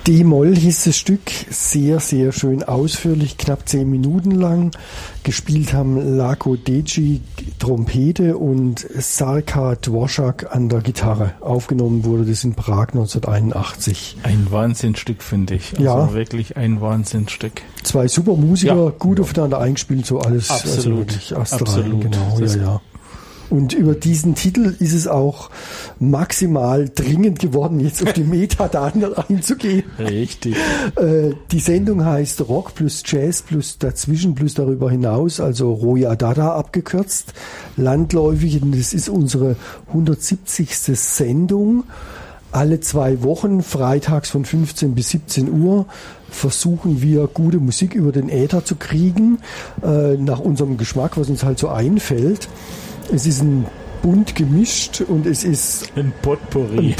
D-Moll hieß das Stück, sehr, sehr schön ausführlich, knapp 10 Minuten lang. Gespielt haben Lako Deci Trompete und Sarka Dvorak an der Gitarre. Aufgenommen wurde das in Prag 1981. Ein Wahnsinnstück, finde ich. Also ja, wirklich ein Wahnsinnstück. 2 super Musiker, gut aufeinander eingespielt, so alles. Absolut. Also absolut. Genau, ja. Und über diesen Titel ist es auch maximal dringend geworden, jetzt auf die Metadaten einzugehen. Richtig. Die Sendung heißt Rock plus Jazz plus dazwischen plus darüber hinaus, also Roya Dada abgekürzt, landläufig. Und das ist unsere 170. Sendung. Alle 2 Wochen, freitags von 15 bis 17 Uhr, versuchen wir, gute Musik über den Äther zu kriegen, nach unserem Geschmack, was uns halt so einfällt. Es ist ein bunt gemischt und es ist ein Potpourri.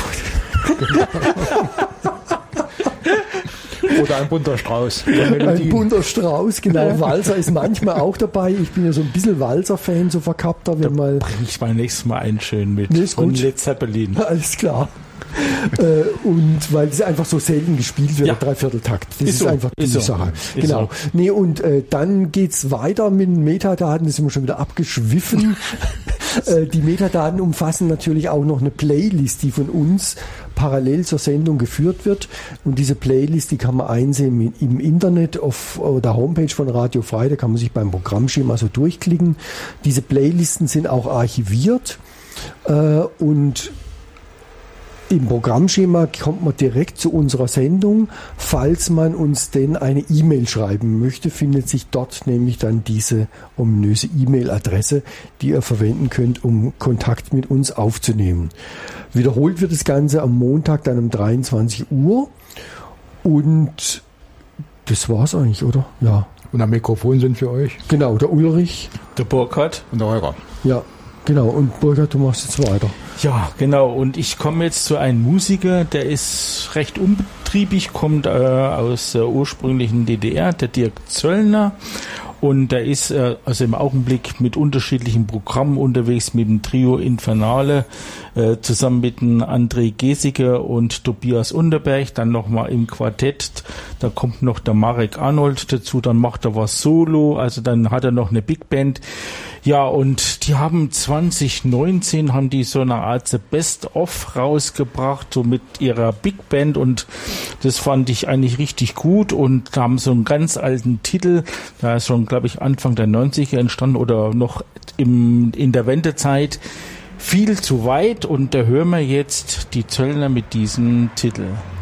Oder ein bunter Strauß. Ein bunter Strauß, genau. Walzer ist manchmal auch dabei. Ich bin ja so ein bisschen Walzer-Fan, so verkappter. Wenn mal bringe ich mal nächstes Mal einen schön mit. Nee, ist gut. Von Led Zeppelin. Alles klar. Und weil es einfach so selten gespielt wird, Dreivierteltakt. Das ist einfach die Sache. Genau. Nee, und dann geht's weiter mit den Metadaten, das sind wir schon wieder abgeschwiffen. Die Metadaten umfassen natürlich auch noch eine Playlist, die von uns parallel zur Sendung geführt wird. Und diese Playlist, die kann man einsehen im Internet auf der Homepage von Radio Frei. Da kann man sich beim Programmschema so durchklicken. Diese Playlisten sind auch archiviert und im Programmschema kommt man direkt zu unserer Sendung. Falls man uns denn eine E-Mail schreiben möchte, findet sich dort nämlich dann diese ominöse E-Mail-Adresse, die ihr verwenden könnt, um Kontakt mit uns aufzunehmen. Wiederholt wird das Ganze am Montag dann um 23 Uhr. Und das war's eigentlich, oder? Ja. Und am Mikrofon sind für euch? Genau, der Ulrich. Der Burkhard. Und der Holger. Ja, genau. Und Burkhard, du machst jetzt weiter. Ja, genau. Und ich komme jetzt zu einem Musiker, der ist recht unbetriebig, kommt aus der ursprünglichen DDR, der Dirk Zöllner. Und der ist also im Augenblick mit unterschiedlichen Programmen unterwegs, mit dem Trio Infernale, zusammen mit dem André Gesicke und Tobias Unterberg, dann nochmal im Quartett, da kommt noch der Marek Arnold dazu, dann macht er was solo, also dann hat er noch eine Big Band. Ja, und die haben 2019 haben die so eine Art The Best of rausgebracht, so mit ihrer Big Band, und das fand ich eigentlich richtig gut, und da haben so einen ganz alten Titel, da ist schon, glaube ich, Anfang der 90er entstanden oder noch in der Wendezeit, Viel zu weit, und da hören wir jetzt die Zöllner mit diesem Titel.